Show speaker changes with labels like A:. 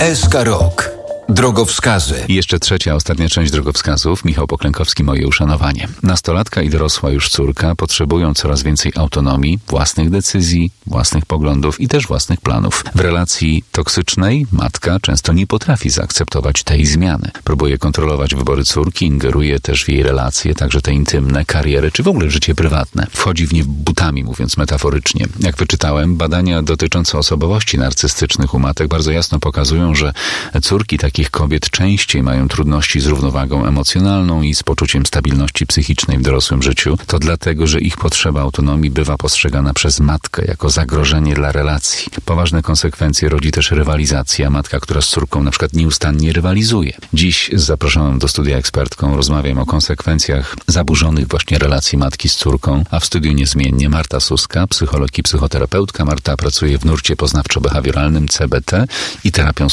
A: SK Rok. Drogowskazy.
B: I jeszcze trzecia, ostatnia część drogowskazów. Michał Poklękowski, moje uszanowanie. Nastolatka i dorosła już córka potrzebują coraz więcej autonomii, własnych decyzji, własnych poglądów i też własnych planów. W relacji toksycznej matka często nie potrafi zaakceptować tej zmiany. Próbuje kontrolować wybory córki, ingeruje też w jej relacje, także te intymne, karierę czy w ogóle życie prywatne. Wchodzi w nie butami, mówiąc metaforycznie. Jak wyczytałem, badania dotyczące osobowości narcystycznych u matek bardzo jasno pokazują, że córki takich kobiet częściej mają trudności z równowagą emocjonalną i z poczuciem stabilności psychicznej w dorosłym życiu. To dlatego, że ich potrzeba autonomii bywa postrzegana przez matkę jako zagrożenie dla relacji. Poważne konsekwencje rodzi też rywalizacja. Matka, która z córką na przykład nieustannie rywalizuje. Dziś z zaproszoną do studia ekspertką rozmawiam o konsekwencjach zaburzonych właśnie relacji matki z córką, a w studiu niezmiennie Marta Suska, psycholog i psychoterapeutka. Marta pracuje w nurcie poznawczo-behawioralnym CBT i terapią